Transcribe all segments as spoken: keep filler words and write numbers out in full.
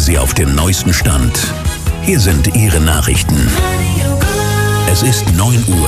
Sie auf dem neuesten Stand. Hier sind Ihre Nachrichten. Es ist neun Uhr.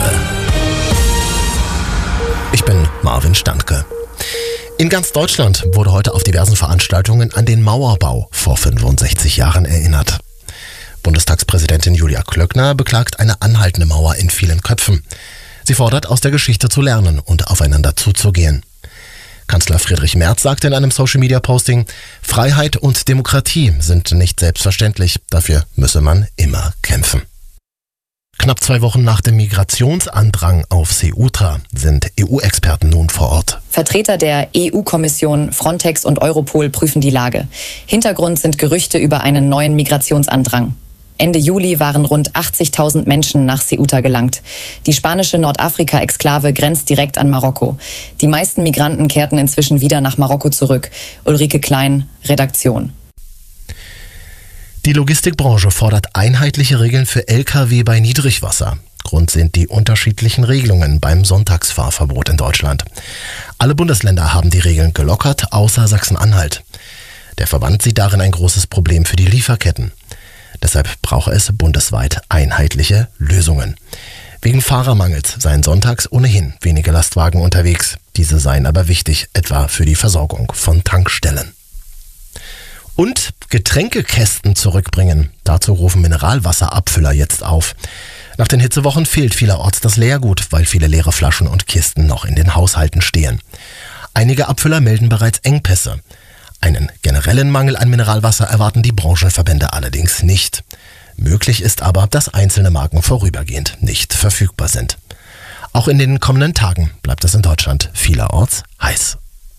Ich bin Marvin Standke. In ganz Deutschland wurde heute auf diversen Veranstaltungen an den Mauerbau vor fünfundsechzig Jahren erinnert. Bundestagspräsidentin Julia Klöckner beklagt eine anhaltende Mauer in vielen Köpfen. Sie fordert, aus der Geschichte zu lernen und aufeinander zuzugehen. Kanzler Friedrich Merz sagte in einem Social-Media-Posting, Freiheit und Demokratie sind nicht selbstverständlich, dafür müsse man immer kämpfen. Knapp zwei Wochen nach dem Migrationsandrang auf Ceuta sind E U-Experten nun vor Ort. Vertreter der E U-Kommission, Frontex und Europol prüfen die Lage. Hintergrund sind Gerüchte über einen neuen Migrationsandrang. Ende Juli waren rund achtzigtausend Menschen nach Ceuta gelangt. Die spanische Nordafrika-Exklave grenzt direkt an Marokko. Die meisten Migranten kehrten inzwischen wieder nach Marokko zurück. Ulrike Klein, Redaktion. Die Logistikbranche fordert einheitliche Regeln für L K W bei Niedrigwasser. Grund sind die unterschiedlichen Regelungen beim Sonntagsfahrverbot in Deutschland. Alle Bundesländer haben die Regeln gelockert, außer Sachsen-Anhalt. Der Verband sieht darin ein großes Problem für die Lieferketten. Deshalb brauche es bundesweit einheitliche Lösungen. Wegen Fahrermangels seien sonntags ohnehin wenige Lastwagen unterwegs. Diese seien aber wichtig, etwa für die Versorgung von Tankstellen. Und Getränkekästen zurückbringen. Dazu rufen Mineralwasserabfüller jetzt auf. Nach den Hitzewochen fehlt vielerorts das Leergut, weil viele leere Flaschen und Kisten noch in den Haushalten stehen. Einige Abfüller melden bereits Engpässe. Einen generellen Mangel an Mineralwasser erwarten die Branchenverbände allerdings nicht. Möglich ist aber, dass einzelne Marken vorübergehend nicht verfügbar sind. Auch in den kommenden Tagen bleibt es in Deutschland vielerorts heiß.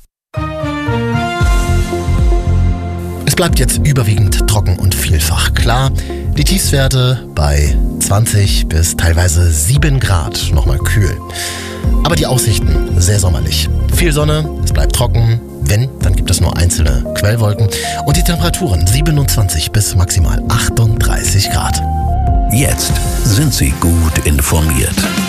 Es bleibt jetzt überwiegend trocken und vielfach klar. Die Tiefstwerte bei zwanzig bis teilweise sieben Grad, nochmal kühl. Aber die Aussichten sehr sommerlich. Viel Sonne, es bleibt trocken. Wenn, dann gibt es nur einzelne Quellwolken. Und die Temperaturen siebenundzwanzig bis maximal achtunddreißig Grad. Jetzt sind Sie gut informiert.